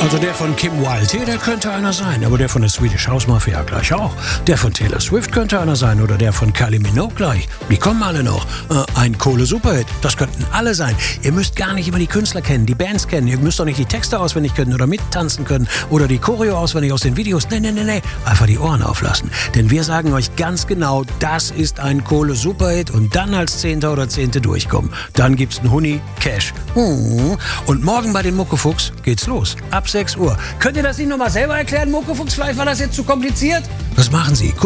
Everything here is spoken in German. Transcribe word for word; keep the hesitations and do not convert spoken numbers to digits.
Also der von Kim Wilde, der könnte einer sein, aber der von der Swedish House Mafia gleich auch. Der von Taylor Swift könnte einer sein oder der von Kylie Minogue gleich. Die kommen alle noch. Äh, ein Kohle-Superhit, das könnten alle sein. Ihr müsst gar nicht immer die Künstler kennen, die Bands kennen. Ihr müsst doch nicht die Texte auswendig können oder mittanzen können oder die Choreo auswendig aus den Videos. Nee, nee, nee, nee. Einfach die Ohren auflassen. Denn wir sagen euch ganz genau, das ist ein Kohle-Superhit und dann als Zehnter oder Zehnte durchkommen. Dann gibt's einen Huni, Cash. Und morgen bei den Muckefuchs geht's los. Ab sechs Uhr. Könnt ihr das nicht nochmal selber erklären, Muckefuchs? Vielleicht war das jetzt zu kompliziert? Was machen Sie?